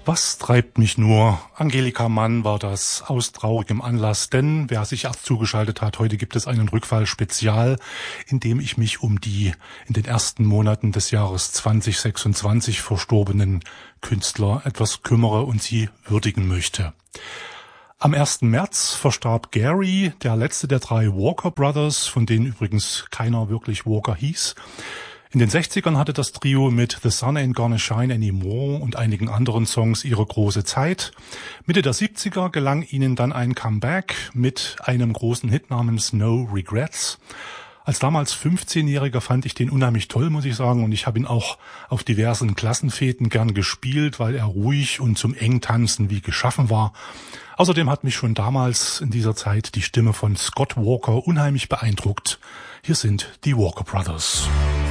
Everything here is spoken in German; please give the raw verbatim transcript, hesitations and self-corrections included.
Was treibt mich nur? Angelika Mann war das aus traurigem Anlass, denn wer sich erst zugeschaltet hat, heute gibt es einen Rückfall-Spezial, in dem ich mich um die in den ersten Monaten des Jahres zwanzig sechsundzwanzig verstorbenen Künstler etwas kümmere und sie würdigen möchte. Am ersten März verstarb Gary, der letzte der drei Walker Brothers, von denen übrigens keiner wirklich Walker hieß. In den sechzigern hatte das Trio mit The Sun Ain't Gonna Shine Anymore und einigen anderen Songs ihre große Zeit. Mitte der siebziger gelang ihnen dann ein Comeback mit einem großen Hit namens No Regrets. Als damals fünfzehnjähriger fand ich den unheimlich toll, muss ich sagen, und ich habe ihn auch auf diversen Klassenfeten gern gespielt, weil er ruhig und zum Engtanzen wie geschaffen war. Außerdem hat mich schon damals in dieser Zeit die Stimme von Scott Walker unheimlich beeindruckt. Hier sind die Walker Brothers.